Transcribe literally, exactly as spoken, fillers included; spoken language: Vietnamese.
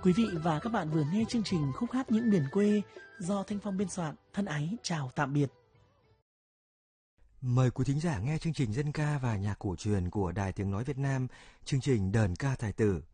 Quý vị và các bạn vừa nghe chương trình Khúc hát những miền quê do Thanh Phong biên soạn. Thân ái chào tạm biệt. Mời quý thính giả nghe chương trình dân ca và nhạc cổ truyền của Đài Tiếng Nói Việt Nam, chương trình Đờn ca tài tử.